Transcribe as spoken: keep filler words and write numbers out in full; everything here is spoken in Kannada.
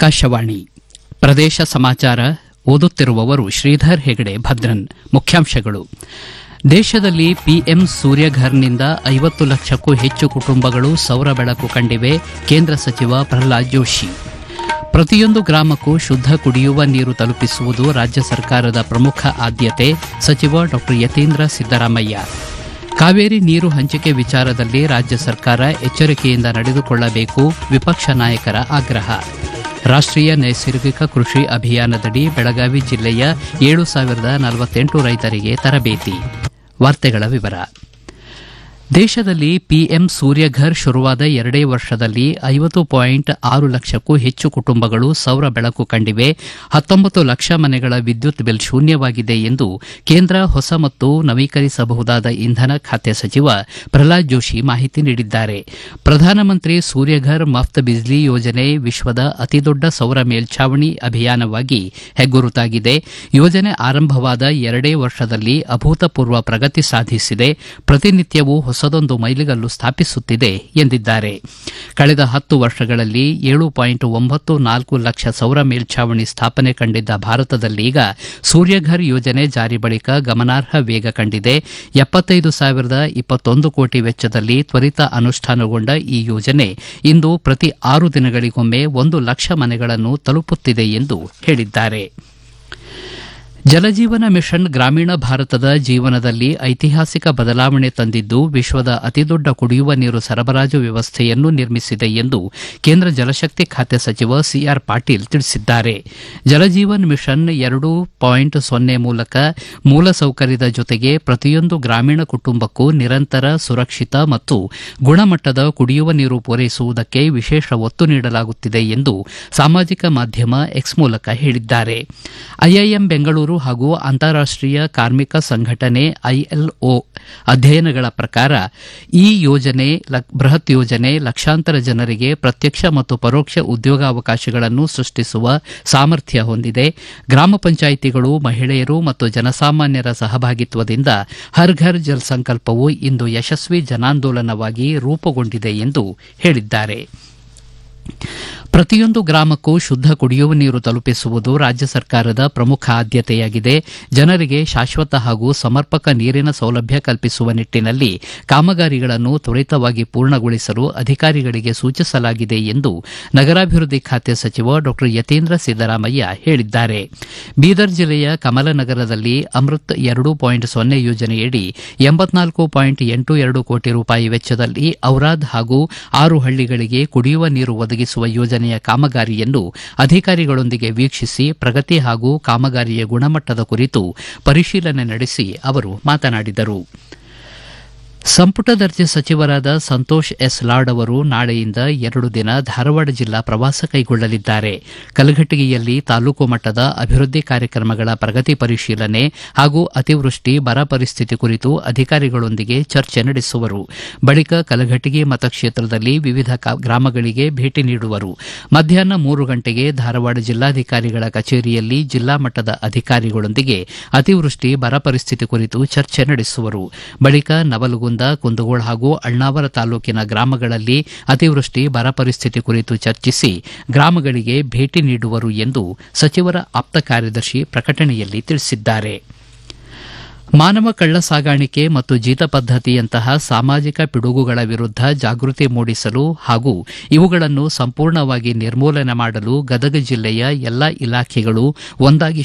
ಆಕಾಶವಾಣಿ ಪ್ರದೇಶ ಸಮಾಚಾರ ಓದುತ್ತಿರುವವರು ಶ್ರೀಧರ್ ಹೆಗಡೆ ಭದ್ರನ್. ಮುಖ್ಯಾಂಶಗಳು: ದೇಶದಲ್ಲಿ ಪಿಎಂ ಸೂರ್ಯಘರ್ನಿಂದ ಐವತ್ತು ಲಕ್ಷಕ್ಕೂ ಹೆಚ್ಚು ಕುಟುಂಬಗಳು ಸೌರ ಬೆಳಕು ಕಂಡಿವೆ. ಕೇಂದ್ರ ಸಚಿವ ಪ್ರಹ್ಲಾದ್ ಜೋಶಿ. ಪ್ರತಿಯೊಂದು ಗ್ರಾಮಕ್ಕೂ ಶುದ್ಧ ಕುಡಿಯುವ ನೀರು ತಲುಪಿಸುವುದು ರಾಜ್ಯ ಸರ್ಕಾರದ ಪ್ರಮುಖ ಆದ್ಯತೆ. ಸಚಿವ ಡಾ ಯತೀಂದ್ರ ಸಿದ್ದರಾಮಯ್ಯ. ಕಾವೇರಿ ನೀರು ಹಂಚಿಕೆ ವಿಚಾರದಲ್ಲಿ ರಾಜ್ಯ ಸರ್ಕಾರ ಎಚ್ಚರಿಕೆಯಿಂದ ನಡೆದುಕೊಳ್ಳಬೇಕು. ವಿಪಕ್ಷ ನಾಯಕರ ಆಗ್ರಹ. ರಾಷ್ಟೀಯ ನೈಸರ್ಗಿಕ ಕೃಷಿ ಅಭಿಯಾನದಡಿ ಬೆಳಗಾವಿ ಜಿಲ್ಲೆಯ ಏಳು ಸಾವಿರದ ನಲವತ್ತೆಂಟು ರೈತರಿಗೆ ತರಬೇತಿ. ವಾರ್ತೆಗಳ ವಿವರ. ದೇಶದಲ್ಲಿ ಪಿಎಂ ಸೂರ್ಯಘರ್ ಶುರುವಾದ ಎರಡೇ ವರ್ಷದಲ್ಲಿ ಐವತ್ತು ಪಾಯಿಂಟ್ ಆರು ಲಕ್ಷಕ್ಕೂ ಹೆಚ್ಚು ಕುಟುಂಬಗಳು ಸೌರ ಬೆಳಕು ಕಂಡಿವೆ. ಹತ್ತೊಂಬತ್ತು ಲಕ್ಷ ಮನೆಗಳ ವಿದ್ಯುತ್ ಬಿಲ್ ಶೂನ್ಯವಾಗಿದೆ ಎಂದು ಕೇಂದ್ರ ಹೊಸ ಮತ್ತು ನವೀಕರಿಸಬಹುದಾದ ಇಂಧನ ಖಾತೆ ಸಚಿವ ಪ್ರಹ್ಲಾದ್ ಜೋಶಿ ಮಾಹಿತಿ ನೀಡಿದ್ದಾರೆ. ಪ್ರಧಾನಮಂತ್ರಿ ಸೂರ್ಯಘರ್ ಮಫ್ತ್ ಬಿಜ್ಲಿ ಯೋಜನೆ ವಿಶ್ವದ ಅತಿದೊಡ್ಡ ಸೌರ ಮೇಲ್ಛಾವಣಿ ಅಭಿಯಾನವಾಗಿ ಹೆಗ್ಗುರುತಾಗಿದೆ. ಯೋಜನೆ ಆರಂಭವಾದ ಎರಡೇ ವರ್ಷದಲ್ಲಿ ಅಭೂತಪೂರ್ವ ಪ್ರಗತಿ ಸಾಧಿಸಿದೆ. ಪ್ರತಿನಿತ್ಯವೂ ಹೊಸದೊಂದು ಮೈಲಿಗಲ್ಲು ಸ್ಥಾಪಿಸುತ್ತಿದೆ ಎಂದಿದ್ದಾರೆ. ಕಳೆದ ಹತ್ತು ವರ್ಷಗಳಲ್ಲಿ ಏಳು ಪಾಯಿಂಟ್ ಒಂಬತ್ತು ನಾಲ್ಕು ಲಕ್ಷ ಸೌರ ಮೇಲ್ಛಾವಣಿ ಸ್ಥಾಪನೆ ಕಂಡಿದ್ದ ಭಾರತದಲ್ಲೀಗ ಸೂರ್ಯಘರ್ ಯೋಜನೆ ಜಾರಿ ಬಳಿಕ ಗಮನಾರ್ಹ ವೇಗ ಕಂಡಿದೆ. ಎಪ್ಪತ್ತೈದು ಸಾವಿರದ ಇಪ್ಪತ್ತೊಂದು ಕೋಟಿ ವೆಚ್ಚದಲ್ಲಿ ತ್ವರಿತ ಅನುಷ್ಠಾನಗೊಂಡ ಈ ಯೋಜನೆ ಇಂದು ಪ್ರತಿ ಆರು ದಿನಗಳಿಗೊಮ್ಮೆ ಒಂದು ಲಕ್ಷ ಮನೆಗಳನ್ನು ತಲುಪುತ್ತಿದೆ ಎಂದು ಹೇಳಿದ್ದಾರೆ. ಜಲಜೀವನ ಮಿಷನ್ ಗ್ರಾಮೀಣ ಭಾರತದ ಜೀವನದಲ್ಲಿ ಐತಿಹಾಸಿಕ ಬದಲಾವಣೆ ತಂದಿದ್ದು ವಿಶ್ವದ ಅತಿದೊಡ್ಡ ಕುಡಿಯುವ ನೀರು ಸರಬರಾಜು ವ್ಯವಸ್ಥೆಯನ್ನು ನಿರ್ಮಿಸಿದೆ ಎಂದು ಕೇಂದ್ರ ಜಲಶಕ್ತಿ ಖಾತೆ ಸಚಿವ ಸಿಆರ್ ಪಾಟೀಲ್ ತಿಳಿಸಿದ್ದಾರೆ. ಜಲಜೀವನ್ ಮಿಷನ್ ಎರಡು ಪಾಯಿಂಟ್ ಸೊನ್ನೆ ಮೂಲಕ ಮೂಲಸೌಕರ್ಯದ ಜೊತೆಗೆ ಪ್ರತಿಯೊಂದು ಗ್ರಾಮೀಣ ಕುಟುಂಬಕ್ಕೂ ನಿರಂತರ ಸುರಕ್ಷಿತ ಮತ್ತು ಗುಣಮಟ್ಟದ ಕುಡಿಯುವ ನೀರು ಪೂರೈಸುವುದಕ್ಕೆ ವಿಶೇಷ ಒತ್ತು ನೀಡಲಾಗುತ್ತಿದೆ ಎಂದು ಸಾಮಾಜಿಕ ಮಾಧ್ಯಮ ಎಕ್ಸ್ ಮೂಲಕ ಹೇಳಿದ್ದಾರೆ. ಐಐಎಂ ಬೆಂಗಳೂರು ಹಾಗೂ ಅಂತಾರಾಷ್ಟೀಯ ಕಾರ್ಮಿಕ ಸಂಘಟನೆ ಐಎಲ್ಒ ಅಧ್ಯಯನಗಳ ಪ್ರಕಾರ ಈ ಯೋಜನೆ ಬೃಹತ್ ಯೋಜನೆ ಲಕ್ಷಾಂತರ ಜನರಿಗೆ ಪ್ರತ್ಯಕ್ಷ ಮತ್ತು ಪರೋಕ್ಷ ಉದ್ಯೋಗಾವಕಾಶಗಳನ್ನು ಸೃಷ್ಟಿಸುವ ಸಾಮರ್ಥ್ಯ ಹೊಂದಿದೆ. ಗ್ರಾಮ ಪಂಚಾಯಿತಿಗಳು, ಮಹಿಳೆಯರು ಮತ್ತು ಜನಸಾಮಾನ್ಯರ ಸಹಭಾಗಿತ್ವದಿಂದ ಹರ್ ಘರ್ ಜಲ್ ಸಂಕಲ್ಪವು ಇಂದು ಯಶಸ್ವಿ ಜನಾಂದೋಲನವಾಗಿ ರೂಪುಗೊಂಡಿದೆ ಎಂದು ಹೇಳಿದ್ದಾರೆ. ಪ್ರತಿಯೊಂದು ಗ್ರಾಮಕ್ಕೂ ಶುದ್ಧ ಕುಡಿಯುವ ನೀರು ತಲುಪಿಸುವುದು ರಾಜ್ಯ ಸರ್ಕಾರದ ಪ್ರಮುಖ ಆದ್ಯತೆಯಾಗಿದೆ. ಜನರಿಗೆ ಶಾಶ್ವತ ಹಾಗೂ ಸಮರ್ಪಕ ನೀರಿನ ಸೌಲಭ್ಯ ಕಲ್ಪಿಸುವ ನಿಟ್ಟನಲ್ಲಿ ಕಾಮಗಾರಿಗಳನ್ನು ತ್ವರಿತವಾಗಿ ಪೂರ್ಣಗೊಳಿಸಲು ಅಧಿಕಾರಿಗಳಿಗೆ ಸೂಚಿಸಲಾಗಿದೆ ಎಂದು ನಗರಾಭಿವೃದ್ಧಿ ಖಾತೆ ಸಚಿವ ಡಾ ಯತೀಂದ್ರ ಸಿದ್ದರಾಮಯ್ಯ ಹೇಳಿದ್ದಾರೆ. ಬೀದರ್ ಜಿಲ್ಲೆಯ ಕಮಲನಗರದಲ್ಲಿ ಅಮೃತ್ ಎರಡು ಪಾಯಿಂಟ್ ಸೊನ್ನೆ ಯೋಜನೆಯಡಿ ಎಂಬತ್ನಾಲ್ಕು ಪಾಯಿಂಟ್ ಎಂಟು ಎರಡು ಕೋಟಿ ರೂಪಾಯಿ ವೆಚ್ಚದಲ್ಲಿ ಔರಾದ್ ಹಾಗೂ ಆರು ಹಳ್ಳಿಗಳಿಗೆ ಕುಡಿಯುವ ನೀರು ಒದಗಿಸುವ ಯೋಜನೆಯ ಕಾಮಗಾರಿಯನ್ನು ಅಧಿಕಾರಿಗಳೊಂದಿಗೆ ವೀಕ್ಷಿಸಿ ಪ್ರಗತಿ ಹಾಗೂ ಕಾಮಗಾರಿಯ ಗುಣಮಟ್ಟದ ಕುರಿತು ಪರಿಶೀಲನೆ ನಡೆಸಿ ಅವರು ಮಾತನಾಡಿದರು. ಸಂಪುಟ ದರ್ಜೆ ಸಚಿವರಾದ ಸಂತೋಷ್ ಎಸ್ ಲಾಡ್ ಅವರು ನಾಳೆಯಿಂದ ಎರಡು ದಿನ ಧಾರವಾಡ ಜಿಲ್ಲಾ ಪ್ರವಾಸ ಕೈಗೊಳ್ಳಲಿದ್ದಾರೆ. ಕಲಘಟಗಿಯಲ್ಲಿ ತಾಲೂಕು ಮಟ್ಟದ ಅಭಿವೃದ್ಧಿ ಕಾರ್ಯಕ್ರಮಗಳ ಪ್ರಗತಿ ಪರಿಶೀಲನೆ ಹಾಗೂ ಅತಿವೃಷ್ಟಿ ಬರ ಪರಿಸ್ಥಿತಿ ಕುರಿತು ಅಧಿಕಾರಿಗಳೊಂದಿಗೆ ಚರ್ಚೆ ನಡೆಸುವರು. ಬಳಿಕ ಕಲಘಟಗಿ ಮತಕ್ಷೇತ್ರದಲ್ಲಿ ವಿವಿಧ ಗ್ರಾಮಗಳಿಗೆ ಭೇಟಿ ನೀಡುವರು. ಮಧ್ಯಾಹ್ನ ಮೂರು ಗಂಟೆಗೆ ಧಾರವಾಡ ಜಿಲ್ಲಾಧಿಕಾರಿಗಳ ಕಚೇರಿಯಲ್ಲಿ ಜಿಲ್ಲಾ ಮಟ್ಟದ ಅಧಿಕಾರಿಗಳೊಂದಿಗೆ ಅತಿವೃಷ್ಟಿ ಬರ ಪರಿಸ್ಥಿತಿ ಕುರಿತು ಚರ್ಚೆ ನಡೆಸುವರು. ಬಳಿಕ ನವಲಗುಂದ, ಕುಂದಗೋಳ ಹಾಗೂ ಅಳ್ನಾವರ ತಾಲೂಕಿನ ಗ್ರಾಮಗಳಲ್ಲಿ ಅತಿವೃಷ್ಟಿ ಬರ ಪರಿಸ್ಥಿತಿ ಕುರಿತು ಚರ್ಚಿಸಿ ಗ್ರಾಮಗಳಿಗೆ ಭೇಟಿ ನೀಡುವರು ಎಂದು ಸಚಿವರ ಆಪ್ತ ಕಾರ್ಯದರ್ಶಿ ಪ್ರಕಟಣೆಯಲ್ಲಿ ತಿಳಿಸಿದ್ದಾರೆ. ಮಾನವ ಕಳ್ಳ ಸಾಗಾಣಿಕೆ ಮತ್ತು ಜೀತ ಪದ್ದತಿಯಂತಹ ಸಾಮಾಜಿಕ ಪಿಡುಗುಗಳ ವಿರುದ್ಧ ಜಾಗೃತಿ ಮೂಡಿಸಲು ಹಾಗೂ ಇವುಗಳನ್ನು ಸಂಪೂರ್ಣವಾಗಿ ನಿರ್ಮೂಲನೆ ಮಾಡಲು ಗದಗ ಜಿಲ್ಲೆಯ ಎಲ್ಲಾ ಇಲಾಖೆಗಳು ಒಂದಾಗಿ